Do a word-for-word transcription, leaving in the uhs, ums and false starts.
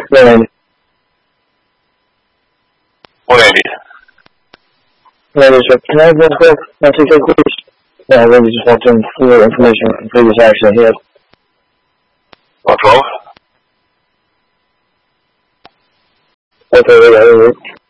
Randy. What, Andy? Randy, sir, can I have one quick message, please? Yeah, I really just want some further information on the previous accident he had. one twelve? Okay, yeah, yeah, yeah.